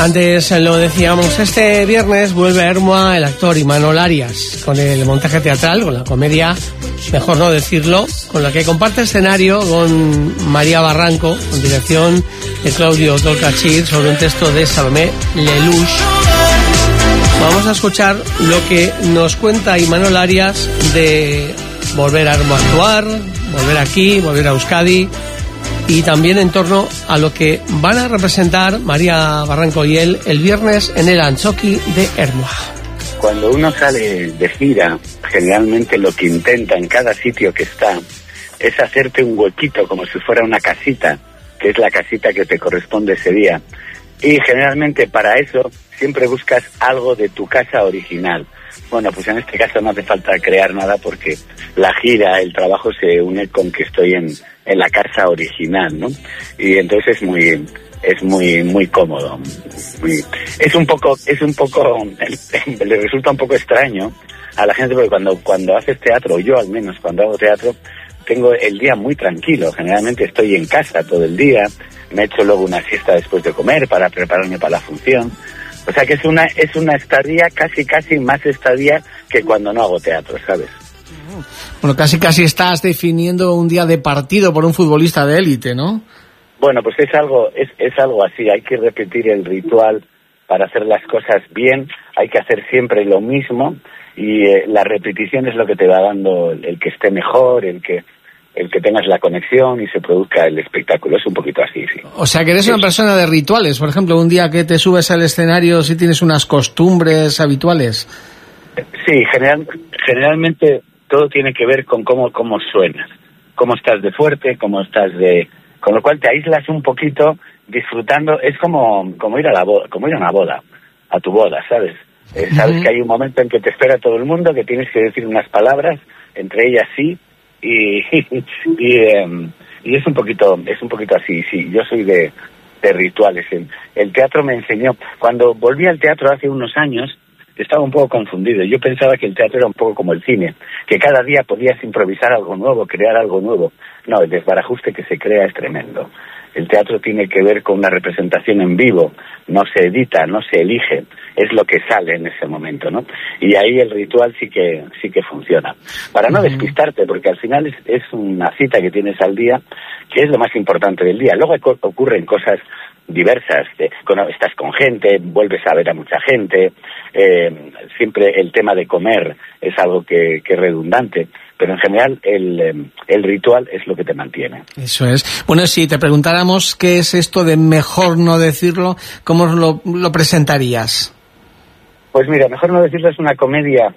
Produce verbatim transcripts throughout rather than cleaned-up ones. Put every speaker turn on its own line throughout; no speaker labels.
Antes lo decíamos, este viernes vuelve a Ermua el actor Imanol Arias con el montaje teatral, con la comedia, mejor no decirlo, con la que comparte escenario con María Barranco, con dirección de Claudio Tolcachir, sobre un texto de Salomé Lelouch. Vamos a escuchar lo que nos cuenta Imanol Arias de volver a Ermua a actuar, volver aquí, volver a Euskadi, y también en torno a lo que van a representar María Barranco y él el viernes en el Antzoki de Ermua.
Cuando uno sale de gira, generalmente lo que intenta en cada sitio que está es hacerte un huequito como si fuera una casita, que es la casita que te corresponde ese día. Y generalmente para eso siempre buscas algo de tu casa original. Bueno, pues en este caso no hace falta crear nada porque la gira, el trabajo se une con que estoy en, en la casa original, ¿no? Y entonces es muy es muy muy cómodo. Muy, es un poco es un poco le resulta un poco extraño a la gente porque cuando cuando haces teatro, yo al menos cuando hago teatro, tengo el día muy tranquilo. Generalmente estoy en casa todo el día. Me echo luego una siesta después de comer para prepararme para la función. O sea que es una es una estadía casi casi más estadía que cuando no hago teatro, ¿sabes?
Bueno, casi casi estás definiendo un día de partido por un futbolista de élite, ¿no?
Bueno, pues es algo es es algo así. Hay que repetir el ritual para hacer las cosas bien. Hay que hacer siempre lo mismo y eh, la repetición es lo que te va dando el, el que esté mejor, el que el que tengas la conexión y se produzca el espectáculo. Es un poquito así, sí.
O sea, que eres una persona de rituales. Por ejemplo, un día que te subes al escenario, ¿sí tienes unas costumbres habituales?
Sí, general, generalmente todo tiene que ver con cómo, cómo suenas, cómo estás de fuerte, cómo estás de... Con lo cual te aíslas un poquito disfrutando. Es como, como, ir, a la boda, como ir a una boda, a tu boda, ¿sabes? Eh, sabes uh-huh. que hay un momento en que te espera todo el mundo, que tienes que decir unas palabras, entre ellas sí, y y, eh, y es un poquito es un poquito así. Sí, yo soy de, de rituales. El, el teatro me enseñó, cuando volví al teatro hace unos años estaba un poco confundido. Yo pensaba que el teatro era un poco como el cine, que cada día podías improvisar algo nuevo, crear algo nuevo. No, el desbarajuste que se crea es tremendo. El teatro tiene que ver con una representación en vivo, no se edita, no se elige, es lo que sale en ese momento, ¿no? Y ahí el ritual sí que sí que funciona. Para no despistarte, porque al final es, es una cita que tienes al día, que es lo más importante del día. Luego ocurren cosas diversas, de, con, estás con gente, vuelves a ver a mucha gente, eh, siempre el tema de comer es algo que, que es redundante, pero en general el, el ritual es lo que te mantiene.
Eso es. Bueno, si te preguntáramos qué es esto de mejor no decirlo, ¿cómo lo, lo presentarías?
Pues mira, mejor no decirlo es una comedia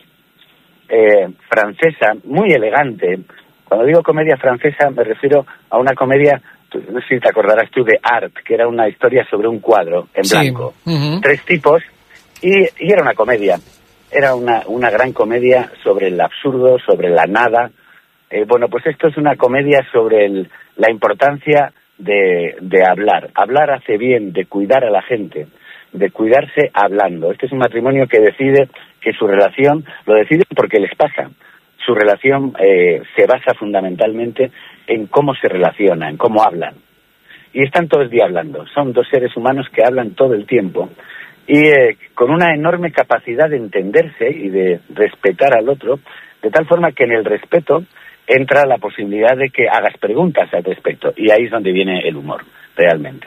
eh, francesa, muy elegante. Cuando digo comedia francesa me refiero a una comedia, no sé si te acordarás tú de Art, que era una historia sobre un cuadro en blanco. Sí. Uh-huh. Tres tipos, y, y era una comedia. Era una, una gran comedia sobre el absurdo, sobre la nada. Eh, bueno, pues esto es una comedia sobre el, la importancia de, de hablar. Hablar hace bien, de cuidar a la gente, de cuidarse hablando. Este es un matrimonio que decide que su relación, lo deciden porque les pasa. Su relación eh, se basa fundamentalmente en cómo se relaciona, en cómo hablan. Y están todo el día hablando. Son dos seres humanos que hablan todo el tiempo. Y eh, con una enorme capacidad de entenderse y de respetar al otro, de tal forma que en el respeto entra la posibilidad de que hagas preguntas al respecto, y ahí es donde viene el humor, realmente.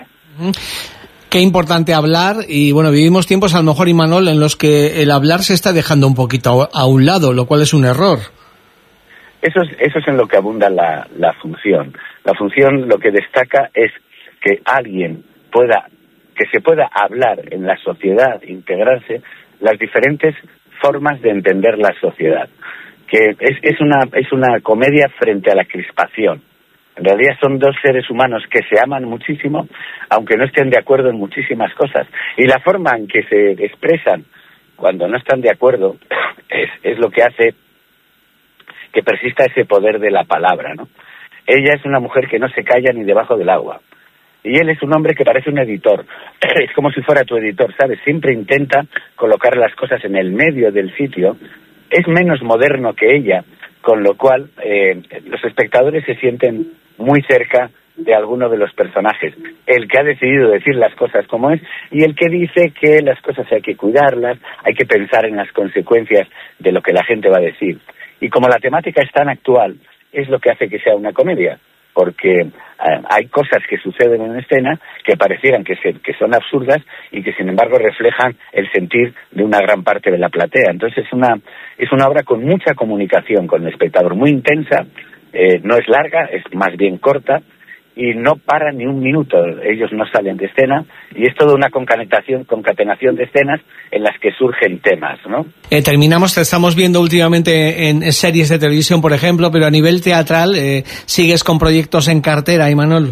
Qué importante hablar, y bueno, vivimos tiempos a lo mejor, Imanol, en los que el hablar se está dejando un poquito a un lado, lo cual es un error.
Eso es, eso es en lo que abunda la, la función. La función lo que destaca es que alguien pueda que se pueda hablar en la sociedad, integrarse, las diferentes formas de entender la sociedad. Que es, es una es una comedia frente a la crispación. En realidad son dos seres humanos que se aman muchísimo, aunque no estén de acuerdo en muchísimas cosas. Y la forma en que se expresan cuando no están de acuerdo es, es lo que hace que persista ese poder de la palabra, ¿no? Ella es una mujer que no se calla ni debajo del agua. Y él es un hombre que parece un editor. Es como si fuera tu editor, ¿sabes? Siempre intenta colocar las cosas en el medio del sitio. Es menos moderno que ella, con lo cual eh, los espectadores se sienten muy cerca de alguno de los personajes, el que ha decidido decir las cosas como es y el que dice que las cosas hay que cuidarlas, hay que pensar en las consecuencias de lo que la gente va a decir. Y como la temática es tan actual, es lo que hace que sea una comedia, porque eh, hay cosas que suceden en escena que parecieran que, se, que son absurdas y que sin embargo reflejan el sentir de una gran parte de la platea. Entonces es una, es una obra con mucha comunicación con el espectador, muy intensa, eh, no es larga, es más bien corta, y no para ni un minuto, ellos no salen de escena, y es toda una concatenación, concatenación de escenas en las que surgen temas, ¿no?
Eh, terminamos, te estamos viendo últimamente en, en series de televisión, por ejemplo, pero a nivel teatral, eh, ¿sigues con proyectos en cartera, Imanol?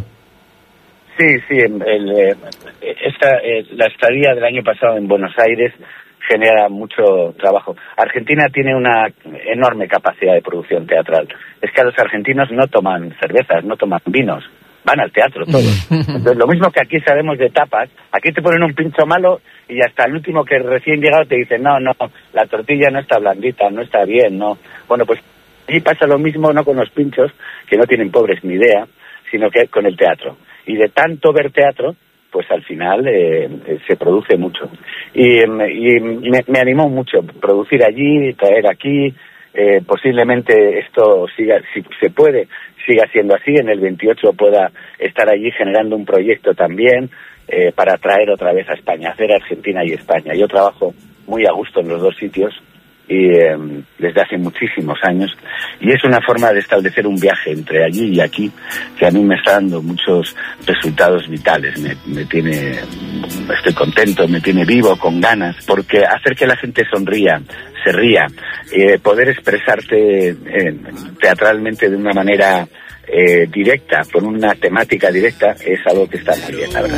Sí, sí, el, eh, esta, eh, la estadía del año pasado en Buenos Aires genera mucho trabajo. Argentina tiene una enorme capacidad de producción teatral. Es que los argentinos no toman cervezas, no toman vinos, van al teatro todos. Entonces, lo mismo que aquí sabemos de tapas, aquí te ponen un pincho malo y hasta el último que recién llegado te dice, no, no, la tortilla no está blandita, no está bien, no. Bueno, pues allí pasa lo mismo, no con los pinchos, que no tienen pobres ni idea, sino que con el teatro. Y de tanto ver teatro, pues al final eh, se produce mucho. Y, y me, me animó mucho producir allí, traer aquí, eh, posiblemente esto siga, si se puede, siga siendo así, en el veintiocho pueda estar allí generando un proyecto también eh, para traer otra vez a España, hacer Argentina y España. Yo trabajo muy a gusto en los dos sitios y eh, desde hace muchísimos años, y es una forma de establecer un viaje entre allí y aquí que a mí me está dando muchos resultados vitales. Me, me tiene, estoy contento, me tiene vivo, con ganas, porque hacer que la gente sonría, se ría, eh, poder expresarte eh, teatralmente de una manera eh, directa, con una temática directa, es algo que está muy bien, la verdad.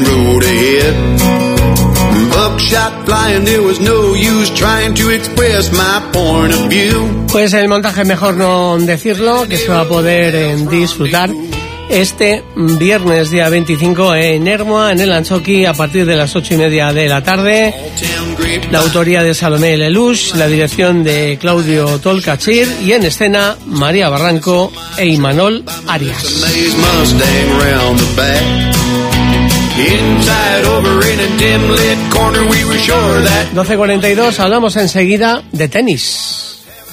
Pues el montaje, mejor no decirlo, que se va a poder eh, disfrutar este viernes día veinticinco en Ermua, en el Anchoqui, a partir de las ocho y media de la tarde. La autoría de Salomé Lelouch, la dirección de Claudio Tolcachir y en escena María Barranco e Imanol Arias. doce cuarenta y dos, hablamos enseguida de tenis.